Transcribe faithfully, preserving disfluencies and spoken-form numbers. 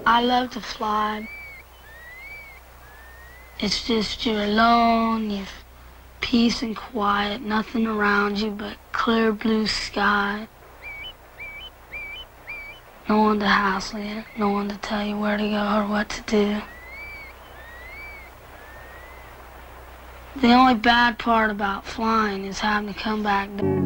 I love to fly. It's just you're alone, you've peace and quiet, nothing around you but clear blue sky. No one to hassle you, no one to tell you where to go or what to do. The only bad part about flying is having to come back